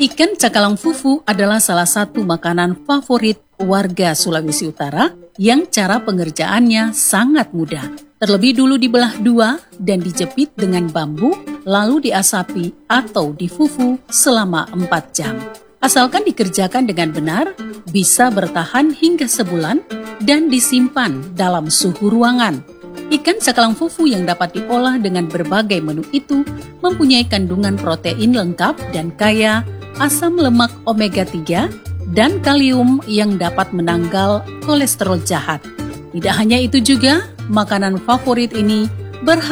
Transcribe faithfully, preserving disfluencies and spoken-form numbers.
Ikan cakalang fufu adalah salah satu makanan favorit warga Sulawesi Utara yang cara pengerjaannya sangat mudah. Terlebih dulu dibelah dua dan dijepit dengan bambu, lalu diasapi atau difufu selama empat jam. Asalkan dikerjakan dengan benar, bisa bertahan hingga sebulan dan disimpan dalam suhu ruangan. Ikan cakalang fufu yang dapat diolah dengan berbagai menu itu mempunyai kandungan protein lengkap dan kaya asam lemak omega tiga dan kalium yang dapat menanggal kolesterol jahat. Tidak hanya itu juga, makanan favorit ini berhasil